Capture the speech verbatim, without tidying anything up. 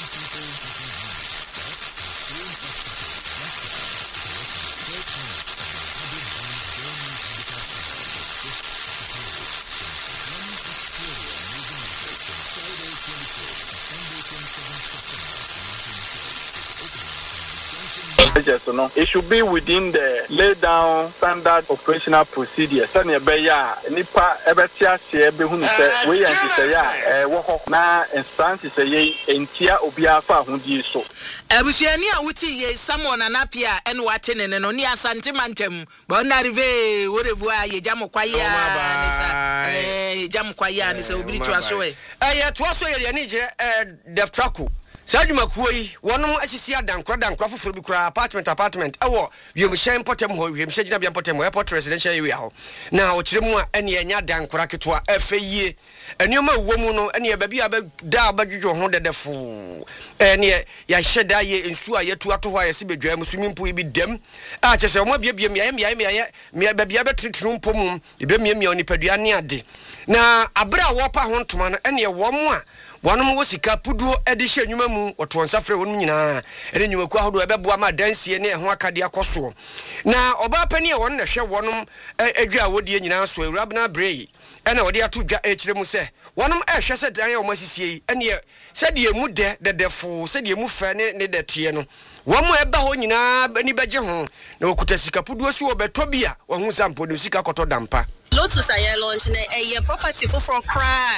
So no, it should be within the laid down standard operational procedure. So nearby ya, nipa ebetia se ebe hunu se we yanti se ya eh wo ho na instance se ye entia obia fa hudi so. Ebusuani a wuti ye Samuel Nanapia ene wate ne no ni asante mantem ba na rive wo revoa ye jam kwaye a nisa eh jam kwaye a nisa obiri tu aso e. Eh ye to aso ye ne gire eh deftraku Sajuma kuoi wonom asisi adankro dankro foforo bi kura apartment apartment ewo wiemhyen potem ho wiemhyen gina bia potem airport residential area ho na o kiremu a ene enya dankro ketwa afeyie enioma wo mu no ene ba bia da abadwodwo ho dedefo ene ya hyeda ye ensu a yetu ato ho ayese bedwa mu swimming pool bi dem a chese o ma bia bia mia mia mia mia ba bia betritru mpom ebe mia mia onipadua ne ade na abra wo pa ho ntoma no ene wo mu a Wanum was sika puduo edishe nyuma mu otonsa frɛ wonu nyina ene nyuma ku ahodo ebeboa ma dansie ne ho akade akoso na oba pani e won na hwɛ wonum adwa wodie nyina so awurabna brei ena wode ato dwa ekire mu sɛ wonum ehwɛ sɛ dan ya o masisie ene sɛ de emu de dedefo sɛ de emu fa ne ne detie no womu eba ho nyina ani beje ho na okuta sika puduo si obeto bia wo hu sampo de sika koto dampa Lotus aye launch na eye property for for cry